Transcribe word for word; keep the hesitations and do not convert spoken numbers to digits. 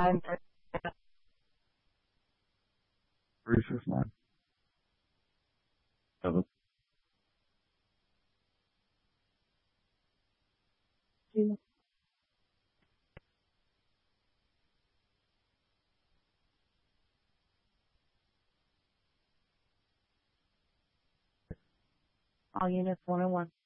I'm Three six nine. Seven. all units one oh one.